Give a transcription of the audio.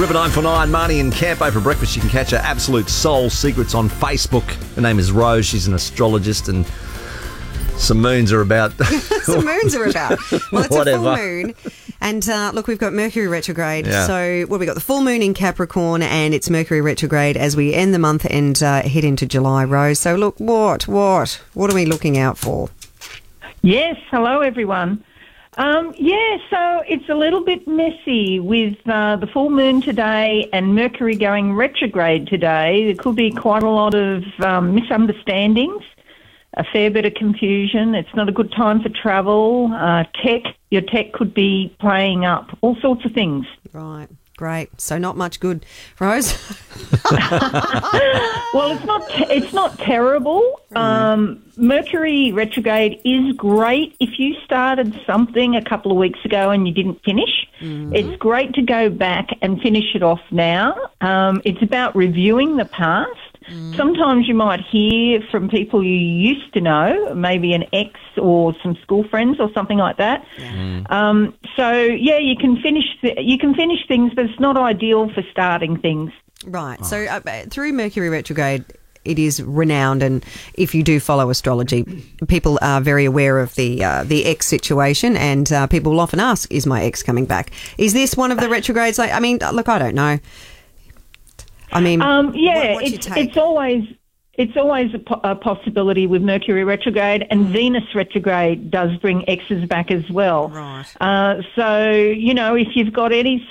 River 949, Marnie and Campo for breakfast. You can catch her Absolute Soul Secrets on Facebook. Her name is Rose. She's an astrologist and some moons are about. Some moons are about. Well, it's Whatever. a full moon. And look, we've got Mercury retrograde. Yeah. So we got the full moon in Capricorn and it's Mercury retrograde as we end the month and head into July, Rose. So look, what are we looking out for? Yes, hello everyone. So it's a little bit messy with the full moon today and Mercury going retrograde today. There could be quite a lot of misunderstandings, a fair bit of confusion. It's not a good time for travel. Your tech could be playing up, all sorts of things. Right. Great. So not much good, Rose. Well, it's not terrible. Mercury retrograde is great if you started something a couple of weeks ago and you didn't finish. It's great to go back and finish it off now. It's about reviewing the past. Sometimes you might hear from people you used to know, maybe an ex or some school friends or something like that. You can finish things, but it's not ideal for starting things. Right. So through Mercury retrograde, it is renowned, and if you do follow astrology, people are very aware of the ex situation, and people will often ask, "Is my ex coming back?" Is this one of the retrogrades? I don't know. What's your take? It's always a possibility with Mercury retrograde, and Venus retrograde does bring exes back as well. Right. If you've got any